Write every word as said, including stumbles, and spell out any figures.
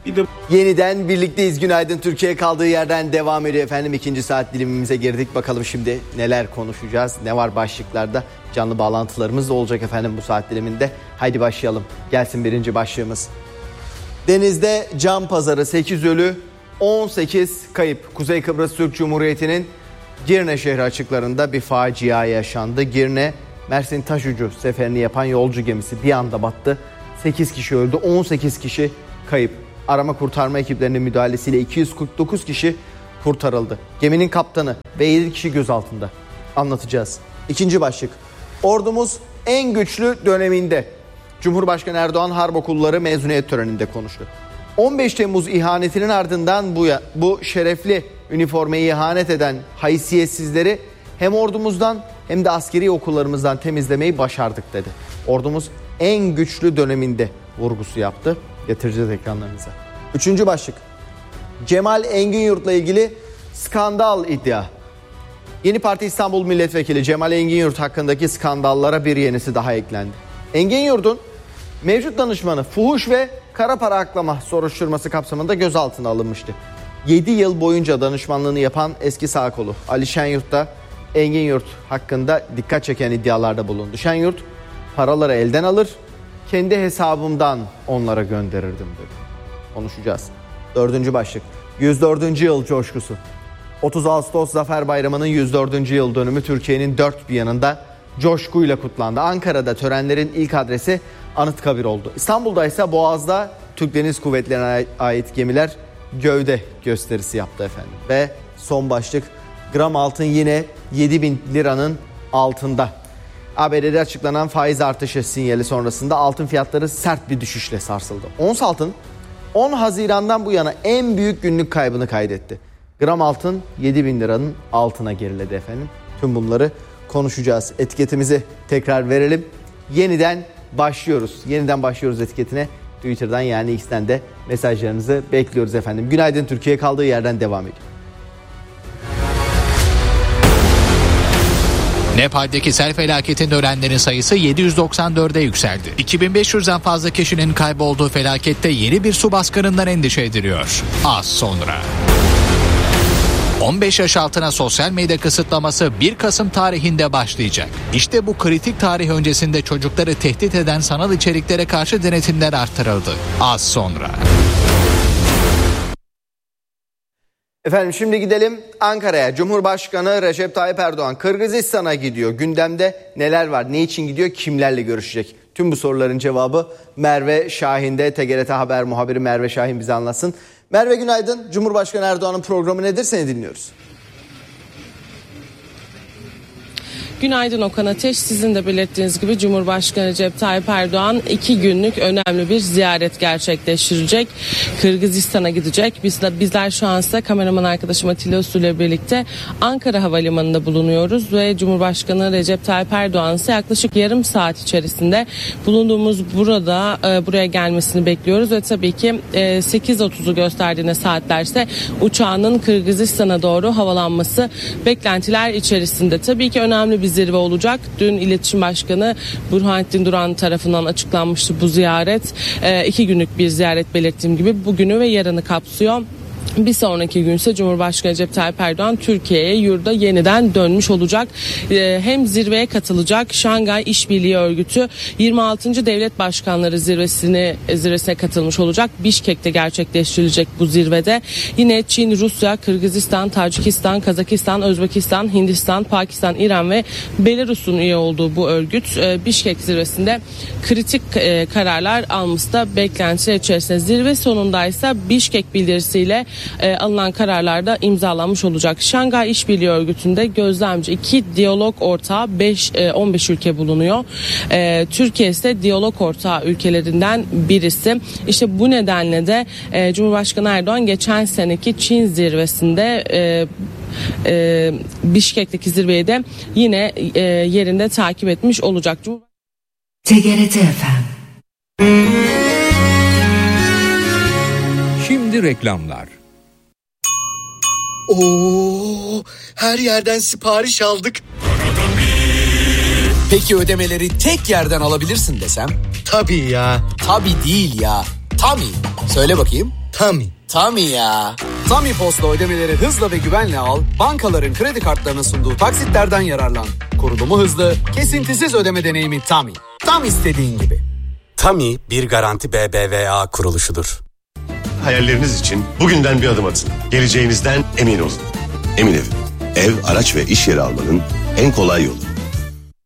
Bir de... Yeniden birlikteyiz. Günaydın Türkiye kaldığı yerden devam ediyor efendim. İkinci saat dilimimize girdik. Bakalım şimdi neler konuşacağız, ne var başlıklarda. Canlı bağlantılarımız da olacak efendim bu saat diliminde. Haydi başlayalım. Gelsin birinci başlığımız. Denizde can pazarı, sekiz ölü, on sekiz kayıp. Kuzey Kıbrıs Türk Cumhuriyeti'nin Girne şehri açıklarında bir facia yaşandı. Girne, Mersin Taşucu seferini yapan yolcu gemisi bir anda battı. sekiz kişi öldü, on sekiz kişi kayıp. Arama kurtarma ekiplerinin müdahalesiyle iki yüz kırk dokuz kişi kurtarıldı. Geminin kaptanı ve yedi kişi gözaltında. Anlatacağız. İkinci başlık. Ordumuz en güçlü döneminde. Cumhurbaşkanı Erdoğan Harp Okulları mezuniyet töreninde konuştu. on beş Temmuz ihanetinin ardından bu, bu şerefli üniformayı ihanet eden haysiyetsizleri hem ordumuzdan hem de askeri okullarımızdan temizlemeyi başardık dedi. Ordumuz en güçlü döneminde vurgusu yaptı. Getireceğiz ekranlarınıza. Üçüncü başlık. Cemal Enginyurt'la ilgili skandal iddia. Yeni Parti İstanbul Milletvekili Cemal Enginyurt hakkındaki skandallara bir yenisi daha eklendi. Enginyurt'un mevcut danışmanı fuhuş ve kara para aklama soruşturması kapsamında gözaltına alınmıştı. yedi yıl boyunca danışmanlığını yapan eski sağ kolu Ali Şenyurt da Enginyurt hakkında dikkat çeken iddialarda bulundu. Şenyurt paraları elden alır, kendi hesabımdan onlara gönderirdim dedi. Konuşacağız. Dördüncü başlık. yüz dördüncü yıl coşkusu. otuz Ağustos Zafer Bayramı'nın yüz dördüncü yıl dönümü Türkiye'nin dört bir yanında coşkuyla kutlandı. Ankara'da törenlerin ilk adresi Anıtkabir oldu. İstanbul'da ise Boğaz'da Türk Deniz Kuvvetleri'ne ait gemiler gövde gösterisi yaptı efendim. Ve son başlık. Gram altın yine yedi bin liranın altında. A B D'de açıklanan faiz artışı sinyali sonrasında altın fiyatları sert bir düşüşle sarsıldı. Ons altın on Haziran'dan bu yana en büyük günlük kaybını kaydetti. Gram altın yedi bin liranın altına geriledi efendim. Tüm bunları konuşacağız. Etiketimizi tekrar verelim. Yeniden başlıyoruz. Yeniden başlıyoruz etiketine. Twitter'dan yani X'ten de mesajlarınızı bekliyoruz efendim. Günaydın Türkiye kaldığı yerden devam ediyor. Nepal'deki sel felaketinde ölenlerin sayısı yedi yüz doksan dörde yükseldi. iki bin beş yüzden fazla kişinin kaybolduğu felakette yeni bir su baskınından endişe ediliyor. Az sonra. on beş yaş altına sosyal medya kısıtlaması bir Kasım tarihinde başlayacak. İşte bu kritik tarih öncesinde çocukları tehdit eden sanal içeriklere karşı denetimler artırıldı. Az sonra. Efendim şimdi gidelim Ankara'ya. Cumhurbaşkanı Recep Tayyip Erdoğan Kırgızistan'a gidiyor. Gündemde neler var? Ne için gidiyor? Kimlerle görüşecek? Tüm bu soruların cevabı Merve Şahin'de. T G R T Haber muhabiri Merve Şahin bize anlatsın. Merve günaydın. Cumhurbaşkanı Erdoğan'ın programı nedir? Seni dinliyoruz. Günaydın Okan Ateş. Sizin de belirttiğiniz gibi Cumhurbaşkanı Recep Tayyip Erdoğan iki günlük önemli bir ziyaret gerçekleştirecek. Kırgızistan'a gidecek. Biz de, bizler şu an ise kameraman arkadaşım Atilla Usul ile birlikte Ankara Havalimanı'nda bulunuyoruz ve Cumhurbaşkanı Recep Tayyip Erdoğan ise yaklaşık yarım saat içerisinde bulunduğumuz burada e, buraya gelmesini bekliyoruz ve tabii ki e, sekiz otuzu gösterdiğine saatlerse uçağının Kırgızistan'a doğru havalanması beklentiler içerisinde. Tabii ki önemli bir zirve olacak. Dün İletişim Başkanı Burhanettin Duran tarafından açıklanmıştı bu ziyaret. E, iki günlük bir ziyaret belirttiğim gibi bugünü ve yarını kapsıyor. Bir sonraki gün ise Cumhurbaşkanı Recep Tayyip Erdoğan Türkiye'ye yurda yeniden dönmüş olacak. Ee, hem zirveye katılacak Şangay İşbirliği Örgütü yirmi altıncı Devlet Başkanları zirvesine zirvesine katılmış olacak. Bişkek'te gerçekleştirilecek bu zirvede. Yine Çin, Rusya, Kırgızistan, Tacikistan, Kazakistan, Özbekistan, Hindistan, Pakistan, İran ve Belarus'un üye olduğu bu örgüt e, Bişkek zirvesinde kritik e, kararlar alması da beklentiler içerisinde. Zirve sonunda ise Bişkek bildirisiyle E, alınan kararlarda imzalanmış olacak. Şangay İşbirliği Örgütü'nde gözlemci iki diyalog ortağı beş, e, on beş ülke bulunuyor. E, Türkiye ise diyalog ortağı ülkelerinden birisi. İşte bu nedenle de e, Cumhurbaşkanı Erdoğan geçen seneki Çin zirvesinde e, e, Bişkek'teki zirveyi de yine e, yerinde takip etmiş olacak. T G R T F M. Şimdi reklamlar. Oo, her yerden sipariş aldık. Peki ödemeleri tek yerden alabilirsin desem? Tabii ya. Tabii değil ya. Tabii. Söyle bakayım. Tami. Tami ya. Tami Post'la ödemeleri hızla ve güvenle al. Bankaların kredi kartlarına sunduğu taksitlerden yararlan. Kurulumu hızlı, kesintisiz ödeme deneyimi Tami. Tam istediğin gibi. Tami bir Garanti B B V A kuruluşudur. Hayalleriniz için bugünden bir adım atın. Geleceğinizden emin olun. Emin Ev, ev, araç ve iş yeri almanın en kolay yolu.